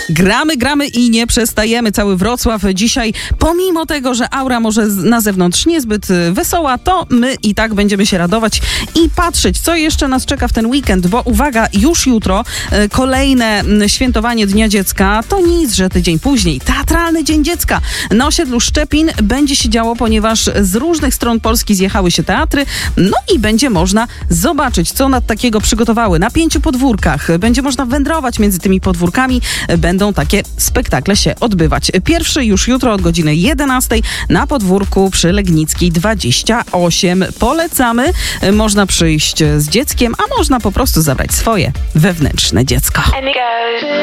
Gramy i nie przestajemy. Cały Wrocław dzisiaj, pomimo tego, że aura może na zewnątrz niezbyt wesoła, to my i tak będziemy się radować i patrzeć, co jeszcze nas czeka w ten weekend, bo uwaga, już jutro kolejne świętowanie Dnia Dziecka. To nic, że tydzień później Teatralny Dzień Dziecka. Na osiedlu Szczepin będzie się działo, ponieważ z różnych stron Polski zjechały się teatry, no i będzie można zobaczyć, co nad takiego przygotowały. Na 5 podwórkach będzie można wędrować między tymi podwórkami. Będą takie spektakle się odbywać. Pierwszy już jutro od godziny 11 na podwórku przy Legnickiej 28. Polecamy. Można przyjść z dzieckiem, a można po prostu zabrać swoje wewnętrzne dziecko.